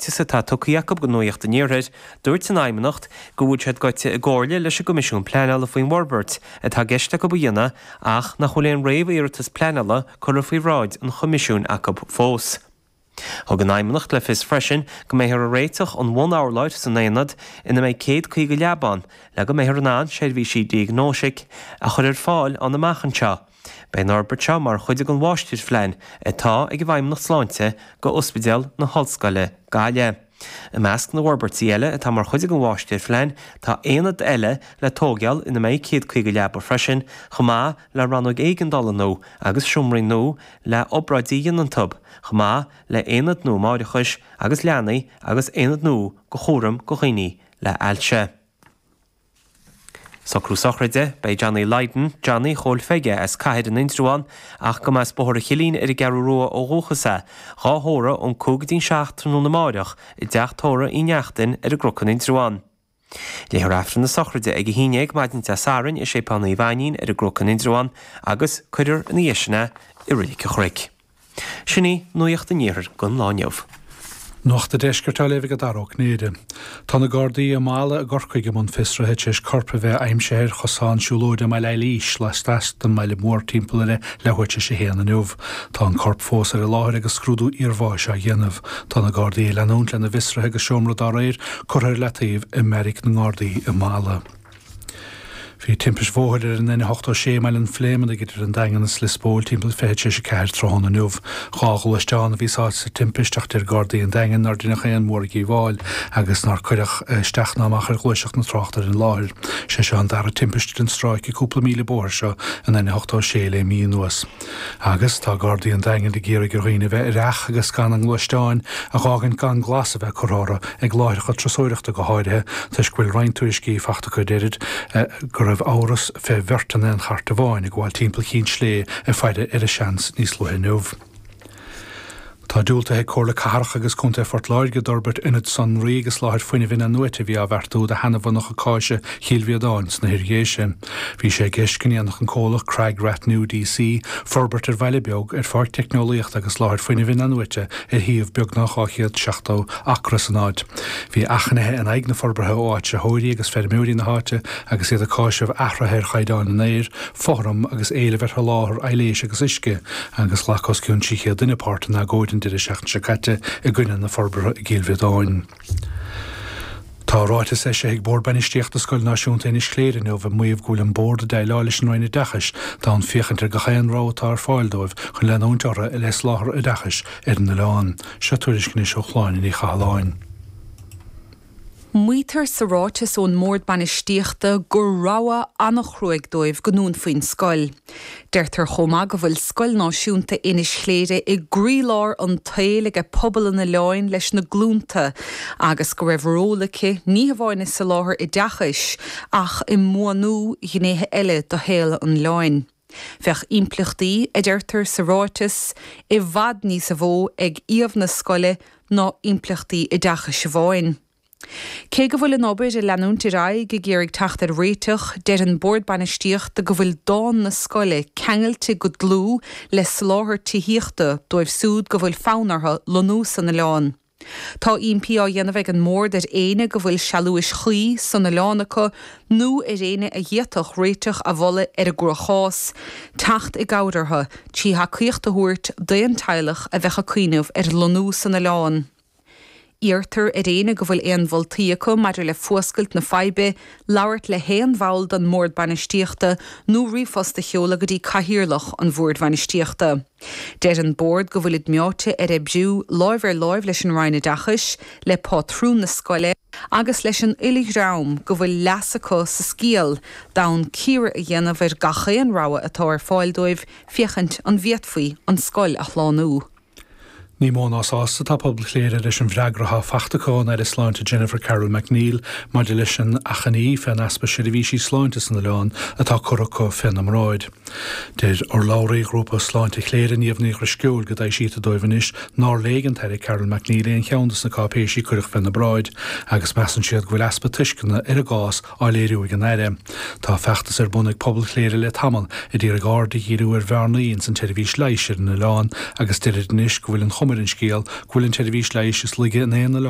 ráite sa tá tucaíach go nuocht an níorthaid dúirt an aimimenacht go bhúid siad goite i gáirle leis a gomisisiún pleanala faoin Warbert atá geiste go bhuianna ach nach choléon réomh iartas pleanala chuir faoi ráid an chomisisiún acu fós. Thug an aimimenacht le fis freisin go méthir a réiteach an 1 hour leid san éanad ina méid 100 go leabán le go méthir an an séad bhí si diagnóisic a chuir fáil an na machantse. Bei Norbert mar chuide an bháistíir flein atá ag bhaim nach sláinte go ospidéal na hallscoile Gaile. I measc na Warbertí eile atá mar chuide an bháistíir flein tá éanad eile le tógeal ina méid 100 go leabbar freisin chumá le rannog éigandal nó agus siomraí nó le obráidíon an tub chumá le éanad nó máirichis agus leanaí agus éanad nó go chóram go chuoine le ailte. Sa chrúsachraide bei Johnny Leiden, Johnny chóil feige as caiid an intrúan ach go meas bothir a chilín ar i garú rua ó róchasa, ráthóra ón 17 na máireach i 10 tóra í neachtain ar a grochan intrúan. Léthar afran na sachraide ag híineag maidin te sarin i sé panna i bhainin ar a grochan intrúan agus chuidir na dhéisina i riice chric. Sinní nuocht an níothar gon láneamh. Nach de deisgurtá lefig a darach néide. Tá na Gardaí a mála a gorcaige man fisrathe teis corpa bheith aimséir chosán siúlóide mai le lís le stast an meile mór timpplaire le huite sé héana nuh. Tá an corp fós ar a láthir agus scrúdú iarmháis a dhéanamh. Tá na Gardaí le nónt le na visrathe agus siomra dá réir chuir letíomh i Meric na Gardaí a mála. Bhí timpis bhóthir in 8 meilin fléimena gidir an dagan is Lisbóil timppla féite sé ceir tránna nuh. Cháil isteán a bhí sáil sa timpisteach tir Gardaí an dagan nar duna chéan mór í bháil agus nar chuireach steachnáach ar gluiseach na tráchtar in láir. Sé se an dar a timpisteir an stráic i cúpla míle bóir seo in 8 le mí nuas. Agus tá Gardaí an dagan de géir gur riine bheith reach agus gan an gluisteáin a chágan gan glas a bheith chorára ag láircha trasóireachta go háirithe tuis bhfuil reintuiscí fachta chu déirid gur áras fé bhirtan an charta bháin ag bháil timppla cín slé a feide ar a seans níos luithe nuh. Tá dúilta ag chóla carach agus chunta fort láirge dorbert inad san régus láthir faoine bhína nuite bhí a bhartú de hanamh nach a cáise chiilbheadáin na hirgéise. Bhí sé giscinníanach an cólach Craig Ratnew DC, forbert ar bhaile beag ar fáir technolaíocht agus láthir faoine bhína nuite ar híomh beag nach áchiad 7 acra san áid. Bhí achanathe an aigna forbarthe áit se hóirí agus fermúí na háte agus iad a cáisih ahrathir chaidáin na éir, fóram agus éile bheit láthir eiléis agus isce agus lechos cún síché duinepáta na ggóidin de seach se caite i gcuine na forbar i Gílbheadáin. Tá ráite sé sé ag bord benistíocht a scoil náisiúnta inis cléirin ó bheith muomh gúil an bord a deileális an roiine dechas tá an fiochantar go chéan rátá ar fáildóibh chun leónteara i les láthir i dechas ar na leáin. Se tuairis cní seo chláin í chaáin. Muotar sa ráitis ón mór banistíochta gur ráha annach ruig dóibh gonún faoin scoil. Deirtar chomá go bhfuil scoil náisiúnta inis chléire i grílár an taile go pobal na leáin leis na glúnta agus go raibh rólaice ní bhhaine sa láthair i dechais ach i mónú gnéthe eile do héal an leáin. Fech implachtaí a deirtar sa ráitis i bhad níos a bhó ag íomh na scoile ná implachtaí i dechais se bháin. Cé go bhfuil an obair i leanúnta raig go géirigh teachtar réiteach deir an bord banistíocht go bhfuil dán na scoile ceangailte go dlú le sláthir tííochta dóibh súd go bhfuil fánartha lonú san na leán. Tá impi á dhéanamh an mór ar éine go bhfuil sealúis chuí san na leánacha nó ar éine a dhéatoch réiteach a bhola ar a gurchás, tacht i gabhartha títha cíochta thuairt daon teilech a bheitcha cuiineh ar lonú san na leán. Íartar ar éine go bhfuil éon bholtaíocha maidir le fuascailt na faibe, labhairt le héan bháil don mór banistíochta nó riomfosta cheola go dtí caithearlach an bhórd banistíochta. Deir an bord go bhfuil meáte ar bhiú láimh leis an roiine dechais le pátrún na scoile agus leis an uilig rám go bhfuil leasacha sa scíal dán círe a dhéanamh ar gachéan ráha atá ar fáildóibh fiechant an bhiadfaí an scoil a chlánú. Ní món ásásta tá pobl léire leis an bhreagracha fachtaáin ar is sláinte Jennifer Carroll McNeil mar de leis an achaní fan aspa seirbhísí sláinte san na leán atá choracha fin am ráid. Deir ar láirí grúpa sláinte chléire níomhnaí gur sciúil go dtí siad a dóibhanis ná légan teir Carroll McNeil éon cheantas na cápéisí chuirich fin na bráid agus measan siad go bhfuil aspa tuiscinna ar a gás á léirú an éire. Tá feachtas ar bunnig pobl léire le taman i dtír a gáda híú ar bhearnaíon san teirbhís leisir na leán agus deidir níos go bhfuil an chumar in scéal, ghuiilinn teirbhís leis is lige in éana